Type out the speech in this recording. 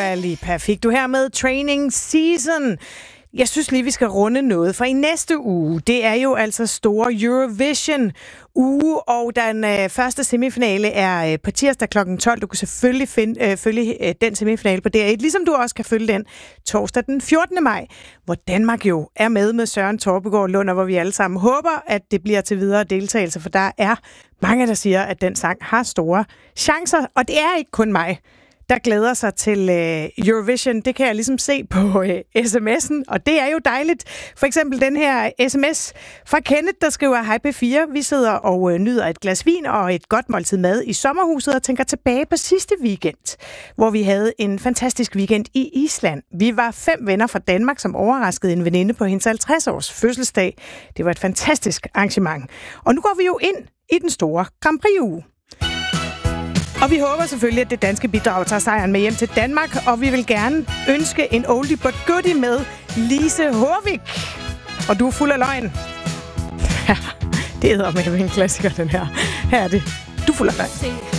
Valley, perfekt. Du er her med Training Season. Jeg synes lige, vi skal runde noget, for i næste uge, det er jo altså store Eurovision-uge, og den første semifinale er på tirsdag kl. 12. Du kan selvfølgelig følge den semifinale på DR1, ligesom du også kan følge den torsdag den 14. maj, hvor Danmark jo er med Søren Torpegaard Lund, hvor vi alle sammen håber, at det bliver til videre deltagelse, for der er mange, der siger, at den sang har store chancer, og det er ikke kun mig, der glæder sig til Eurovision. Det kan jeg ligesom se på sms'en, og det er jo dejligt. For eksempel den her sms fra Kenneth, der skriver: Hej P4, vi sidder og nyder et glas vin og et godt måltid mad i sommerhuset og tænker tilbage på sidste weekend, hvor vi havde en fantastisk weekend i Island. Vi var 5 venner fra Danmark, som overraskede en veninde på hendes 50-års fødselsdag. Det var et fantastisk arrangement. Og nu går vi jo ind i den store Grand Prix-uge. Og vi håber selvfølgelig, at det danske bidrag tager sejren med hjem til Danmark, og vi vil gerne ønske en oldie but goodie med Lise Horvik. Og du er fuld af løgn. Ja, det hedder med en klassiker, den her. Her er det. Du er fuld af løgn.